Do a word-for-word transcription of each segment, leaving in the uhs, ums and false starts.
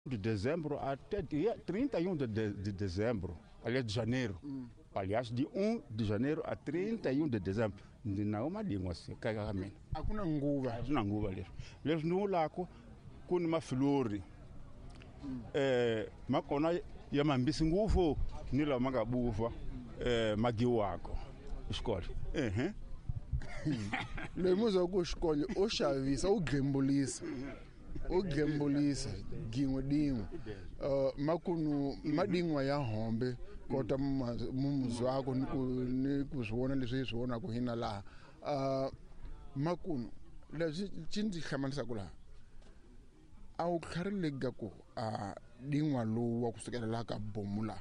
de dezembro até dia trinta e um de, de, de dezembro, aliás, de janeiro. Hum. Aliás, de um de janeiro a trinta e um de dezembro. Não uma língua assim, carregamento. Hakuna nguva. Hakuna nguva leswi. Leswi no lako ku ni mafilori. Mm. Eh makona ya mambisi ngufo ni la mangabufa eh magiwako. Xikolo. Eh. Lo muzo ku xikolo o xavisa o gembulisa. O gembulisa ginwe dingwe. Uh makunu madingwa ya hombe kota mumuzwako ni ku ni kuzwona leswi swona ku hina la. Uh makunu leswi cinci hlanganisa ku la. A u tlharilega ku a dingwa lowu wa kusukela la ka bomula.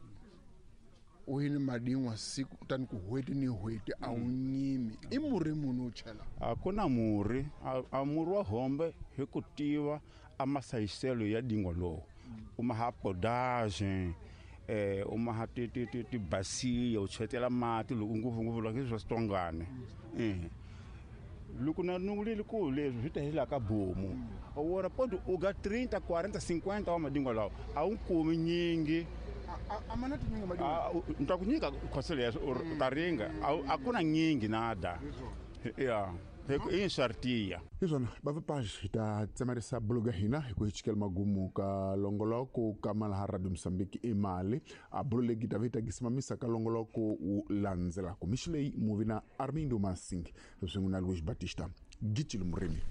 O yini madingwa siku tani ku hweti ni hweti a unyimi I murhi munhu u chela a kuna murhi a murhi wa hombe hi ku tiva a masayiselo ya dingwa lowu uma ha podage eh uma ha ti ti ti basi u chetela mati loko nguvunguvu la keswa stongane eh loko na nungulile ku leswi swi ta hela ka bomu o wona ponto u ga thirty forty fifty wa madingwa lawa a u kumi nyingi amana tinyinga madingwa ntakunyika khosele ya utaringa akuna nyingi nada ya in shartia izona bavapaj ta tsamarisa bloga hina hi ku hichikela magumu ka longoloko ka malahara du Msambiki imali a blolegi davita gisimamisa ka longoloko u lanzela ku mishlei movina Armindo Masing swinguna Luis Batista gichile murimi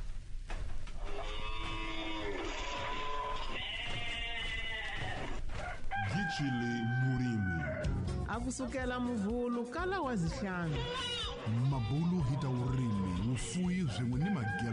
gichile murimi akusukela muvulu kala wazihlanu mabulu hita urimi ufuyi zwimwe ni magela